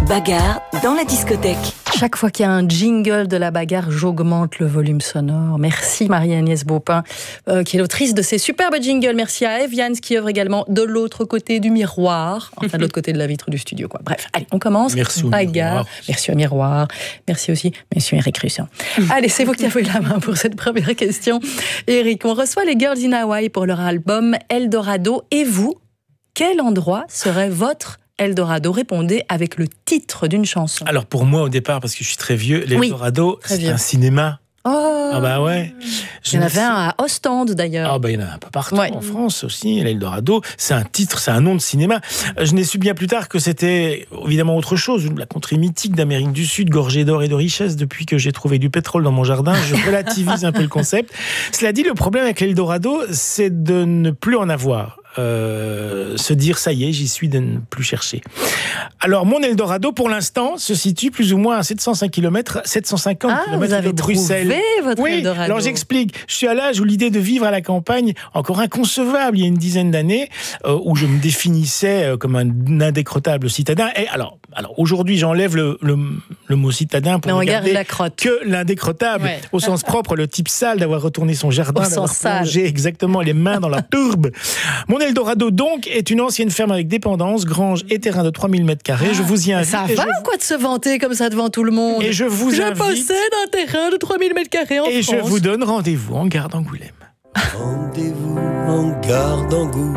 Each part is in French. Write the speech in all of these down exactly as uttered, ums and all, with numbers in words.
Bagarre dans la discothèque. Chaque fois qu'il y a un jingle de la bagarre, j'augmente le volume sonore. Merci Marie-Agnès Beaupin, euh, qui est l'autrice de ces superbes jingles. Merci à Eve Jans, qui œuvre également de l'autre côté du miroir. Enfin, de l'autre côté de la vitre du studio, quoi. Bref, allez, on commence. Merci au bagarre. miroir. Merci au miroir. Merci aussi, monsieur Eric Russin. Allez, c'est vous qui avez la main pour cette première question. Eric, on reçoit les Girls in Hawaii pour leur album Eldorado. Et vous, quel endroit serait votre Eldorado? Répondez avec le titre d'une chanson. Alors pour moi au départ, parce que je suis très vieux, l'Eldorado, oui, c'est vieux. Un cinéma. Oh, Ah bah ouais. il y en avait un à Ostende d'ailleurs. Ah bah il y en a un peu partout, Ouais. en France aussi, l'Eldorado, c'est un titre, c'est un nom de cinéma. Je n'ai su bien plus tard que c'était évidemment autre chose, la contrée mythique d'Amérique du Sud, gorgée d'or et de richesse. Depuis que j'ai trouvé du pétrole dans mon jardin, je relativise un peu le concept. Cela dit, le problème avec l'Eldorado, c'est de ne plus en avoir. Euh, se dire ça y est, j'y suis, de ne plus chercher. Alors mon Eldorado pour l'instant se situe plus ou moins à sept cent cinq kilomètres, sept cent cinquante Ah, kilomètres vous avez de Bruxelles. trouvé votre Oui, Eldorado. alors j'explique. Je suis à l'âge où l'idée de vivre à la campagne, encore inconcevable il y a une dizaine d'années, euh, où je me définissais euh, comme un indécrottable citadin. Et alors, alors aujourd'hui j'enlève le, le, le mot citadin pour Mais on regarder garde la crotte. que l'indécrottable, Ouais. au sens propre, le type sale d'avoir retourné son jardin, Au d'avoir sens sale. plongé exactement les mains dans la tourbe. Mon Eldorado donc est une ancienne ferme avec dépendance, grange et terrain de trois mille mètres carrés. Je vous y invite. Ça et va je, ou quoi de se vanter comme ça devant tout le monde? et je vous Je invite. possède un terrain de trois mille mètres carrés en Et France. je vous donne rendez-vous en gare d'Angoulême. Rendez-vous en gare d'Angoulême.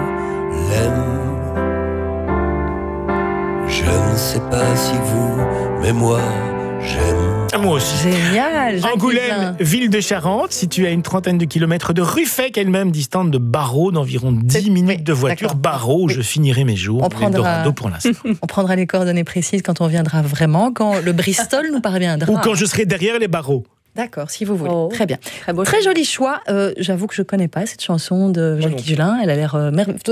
Je ne sais pas si vous, mais moi, j'aime. Ah, moi aussi. Génial, Jacques Angoulême, Higelin. ville de Charente, située à une trentaine de kilomètres de Ruffec, elle-même distante de Barreau d'environ C'est- dix minutes oui, de voiture. d'accord. Barreau, où Oui. je finirai mes jours. On prendra- L'Eldorado pour l'instant. On prendra les coordonnées précises quand on viendra vraiment, quand le Bristol nous parviendra. Ou quand je serai derrière les barreaux. D'accord, si vous voulez. Oh. Très bien. Très beau. Très joli choix. Euh, j'avoue que je connais pas cette chanson de Moi Jacques non plus. Higelin. Elle a l'air euh, merveilleuse.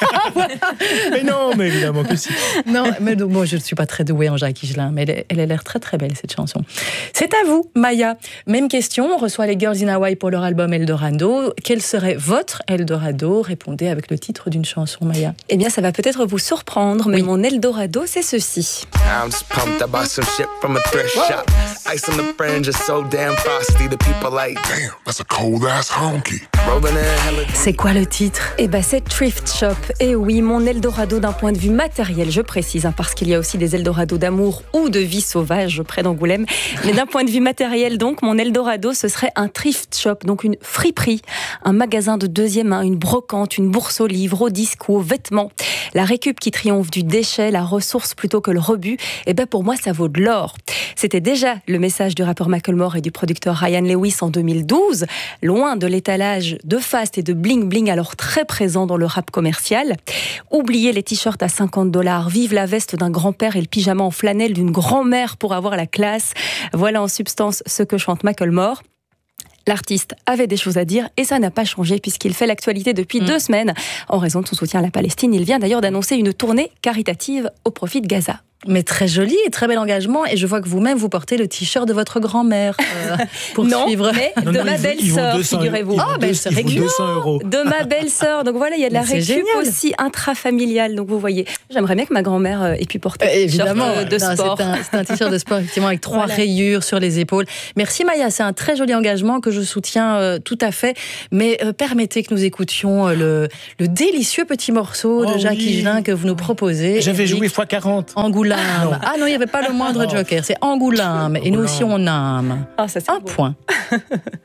Mais non, mais évidemment que si. Non, mais donc, moi je ne suis pas très douée en Jacques Higelin, mais elle, elle a l'air très très belle cette chanson. C'est à vous, Maya. Même question, on reçoit les Girls in Hawaii pour leur album Eldorado. Quel serait votre Eldorado? Répondez avec le titre d'une chanson, Maya. Eh bien, ça va peut-être vous surprendre, mais Oui. mon Eldorado, c'est ceci. I'm just pumped. I bought some shit from a thrift shop. Ice on the fringe is so damn frosty. The people like, Damn, that's a cold ass honky. rolling in hella. C'est quoi le titre? Eh ben, c'est Thrift Shop. Et oui, mon Eldorado d'un point de vue matériel, je précise, hein, parce qu'il y a aussi des Eldorados d'amour ou de vie sauvage près d'Angoulême. Mais d'un point de vue matériel, donc, mon Eldorado, ce serait un Thrift Shop, donc une friperie, un magasin de deuxième main, une brocante, une bourse aux livres, aux disques ou aux vêtements. La récup qui triomphe du déchet, la ressource plutôt que le rebut, eh ben, pour moi, ça vaut de l'or. C'était déjà le message du rappeur Macklemore et du producteur Ryan Lewis en deux mille douze, loin de l'étalage de fast et de bling-bling alors très présent dans le rap commercial. Oubliez les t-shirts à cinquante dollars, vive la veste d'un grand-père et le pyjama en flanelle d'une grand-mère pour avoir la classe. Voilà en substance ce que chante Macklemore. L'artiste avait des choses à dire et ça n'a pas changé puisqu'il fait l'actualité depuis Mm. deux semaines en raison de son soutien à la Palestine. Il vient d'ailleurs d'annoncer une tournée caritative au profit de Gaza. Mais très joli et très bel engagement. Et je vois que vous-même, vous portez le t-shirt de votre grand-mère euh, pour non, suivre. mais Non, de non, ma ils vaut- ils vaut belle-sœur, deux cents figurez-vous. ils vaut Ah, deux- belle-sœur, ils vaut régulière. deux cents euros. De ma belle-sœur. Donc voilà, il y a de la Mais c'est récup génial. aussi intrafamiliale. Donc vous voyez, j'aimerais bien que ma grand-mère euh, ait pu porter Euh, un t-shirt, évidemment, euh, de Non, sport. C'est un, c'est un t-shirt de sport, effectivement, avec trois Voilà. rayures sur les épaules. Merci Maya, c'est un très joli engagement que je soutiens euh, tout à fait. Mais euh, permettez que nous écoutions euh, le, le délicieux petit morceau Oh de Jacques oui. Higelin que vous nous proposez. J'avais Eric. joué fois quarante. Angoulême. Non. Ah non, il n'y avait pas le moindre Non. joker. C'est Angoulême. Et nous aussi, on aime. Ah, ça, c'est Un beau. point.